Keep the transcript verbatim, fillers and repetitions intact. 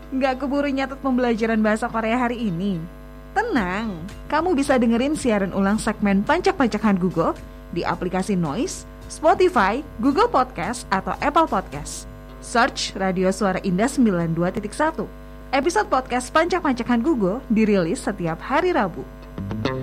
Nggak keburu nyatet pembelajaran bahasa Korea hari ini? Tenang, kamu bisa dengerin siaran ulang segmen Pancak-Pancak Hangugo di aplikasi Noise, Spotify, Google Podcast, atau Apple Podcast. Search Radio Suara Indah sembilan puluh dua titik satu. Episode podcast Pancak-Pancak Hangugo dirilis setiap hari Rabu.